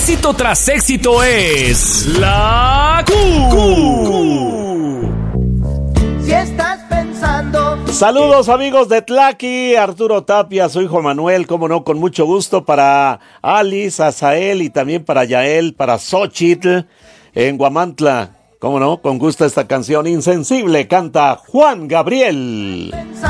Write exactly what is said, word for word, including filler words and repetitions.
éxito tras éxito es la Q. Si estás pensando... Saludos amigos de Tlaqui, Arturo Tapia, su hijo Manuel, como no, con mucho gusto para Alice, Azael y también para Yael, para Xochitl en Huamantla. Cómo no, con gusto esta canción Insensible, canta Juan Gabriel.